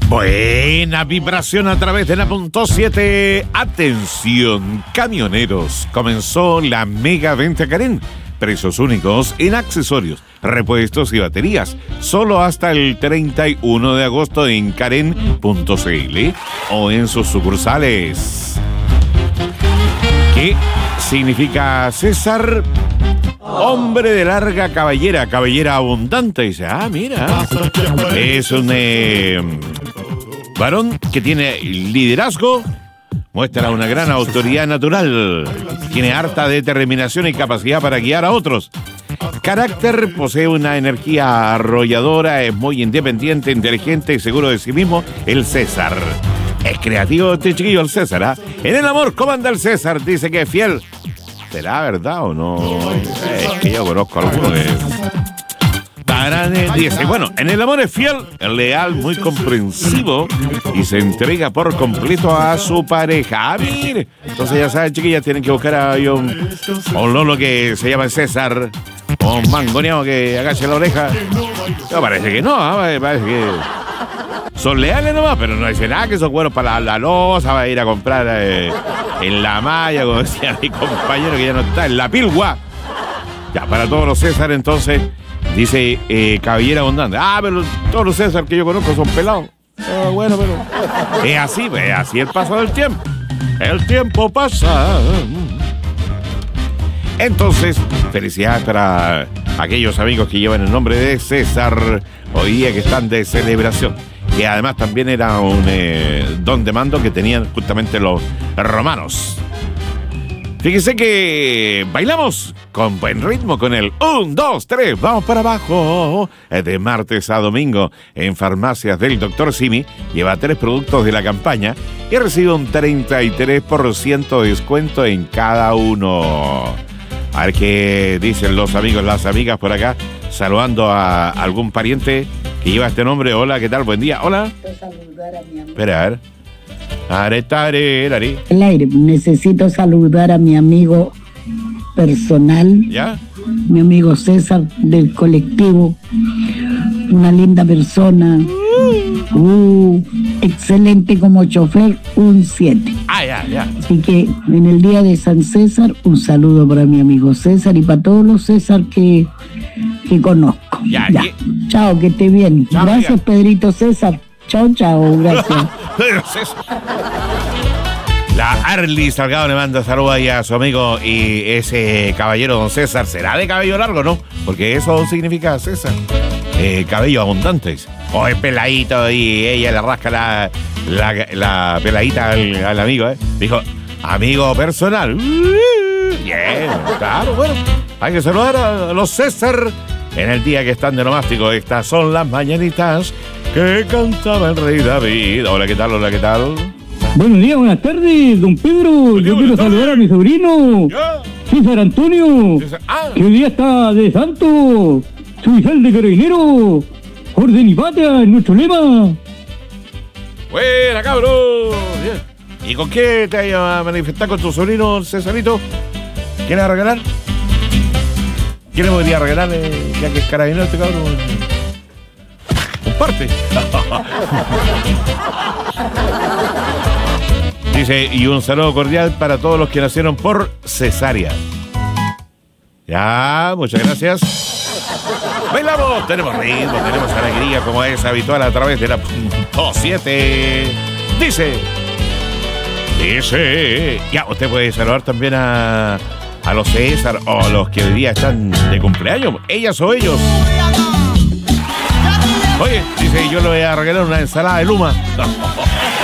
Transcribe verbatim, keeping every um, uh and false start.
Buena vibración a través de la punto siete. Atención, camioneros. Comenzó la mega venta Karen. Precios únicos en accesorios, repuestos y baterías. Solo hasta el treinta y uno de agosto en karen punto c l o en sus sucursales. ¿Qué significa César? Hombre de larga cabellera, cabellera abundante. Dice, ah, mira. Es un eh, varón que tiene liderazgo, muestra una gran autoridad natural, tiene harta determinación y capacidad para guiar a otros. Carácter, posee una energía arrolladora, es muy independiente, inteligente y seguro de sí mismo. El César. Es creativo este chiquillo, el César, ¿ah? En el amor, ¿cómo anda el César? Dice que es fiel. ¿Será verdad o no? Es que yo conozco a alguno que... Dice, bueno, en el amor es fiel, leal, muy comprensivo y se entrega por completo a su pareja. Ah, mire. Entonces ya saben, chiquillas, tienen que buscar a un, a un lolo que se llama César, o un mangoneado que agache la oreja. No, parece que no, parece que son leales nomás, pero no dice nada que son buenos para la, la loza, va a ir a comprar eh, en la malla, como decía mi compañero que ya no está, en la pilgua. Ya, para todos los César, entonces... Dice eh, cabellera abundante. Ah, pero todos los César que yo conozco son pelados. Ah, bueno, pero... Es así, es así el paso del tiempo. El tiempo pasa. Entonces, felicidades para aquellos amigos que llevan el nombre de César hoy día, que están de celebración. Que además también era un eh, don de mando que tenían justamente los romanos. Fíjese que bailamos con buen ritmo con el un, dos, tres, vamos para abajo. De martes a domingo en Farmacias del doctor Simi. Lleva tres productos de la campaña y recibe un treinta y tres por ciento de descuento en cada uno. A ver qué dicen los amigos, las amigas por acá, saludando a algún pariente que lleva este nombre. Hola, ¿qué tal? Buen día. Hola. Saludar a mi amigo. Espera, a ver. Aretare, El aire, necesito saludar a mi amigo personal, ¿ya? Mi amigo César del colectivo, una linda persona, uh, excelente como chofer, un siete. Ah, ya, ya. Así que en el día de San César, un saludo para mi amigo César y para todos los César que, que conozco. Ya, ya. ¿qué? Chao, que esté bien. Chao, gracias, amiga. Pedrito César. Chao, chao, gracias. La Arly Salgado le manda saludos ahí a su amigo y ese caballero don César. ¿Será de cabello largo, no? Porque eso significa César. Eh, cabello abundante. O es peladito y ella le rasca la, la, la peladita al, al amigo, ¿eh? Dijo, amigo personal. Bien, claro, bueno. Hay que saludar a los César en el día que están de nomástico. Estas son las mañanitas que cantaba el rey David. Hola, ¿qué tal? Hola, ¿qué tal? Buenos días, buenas tardes, don Pedro. Yo quiero saludar a mi sobrino, ¿Ya? César Antonio, César- ah. que hoy día está de santo. Su oficial de carabinero, orden y patria, es nuestro lema. Buena, cabrón. Bien. ¿Y con qué te vas a manifestar con tu sobrino, Cesarito? ¿Quieres regalar? ¿Qué le podría regalar, eh, ya que es carabinero este cabrón? Comparte. Dice, y un saludo cordial para todos los que nacieron por cesárea. Ya, muchas gracias. Bailamos, tenemos ritmo, tenemos alegría como es habitual a través de la punto siete. Dice, dice, ya, usted puede saludar también a, a los César o a los que hoy día están de cumpleaños, ellas o ellos. Oye, dice, yo le voy a regalar una ensalada de luma.